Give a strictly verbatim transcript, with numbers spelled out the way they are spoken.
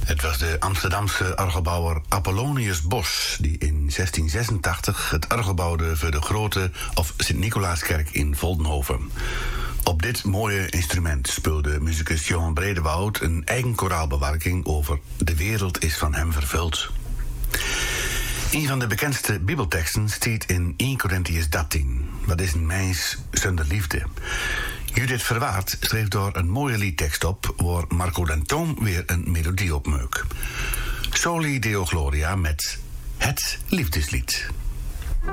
Het was de Amsterdamse orgelbouwer Apollonius Bos die in zestien zesentachtig het orgel bouwde voor de grote of Sint-Nicolaaskerk in Voldenhoven. Op dit mooie instrument speelde muzikus Johan Bredewoud een eigen koraalbewerking over De wereld is van hem vervuld. Een van de bekendste bibelteksten staat in eerste Korintiërs dertien. Wat is een mens zonder liefde? Judith Verwaard schreef daar een mooie liedtekst op, waar Marco den Toom weer een melodie op meuk. Soli Deo Gloria met Het Liefdeslied.